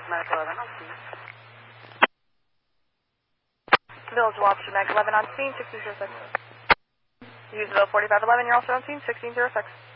Mac 11 on scene. Village Officer Mac 11 on scene, 1606. Useville 4511, you're also on scene, 1606.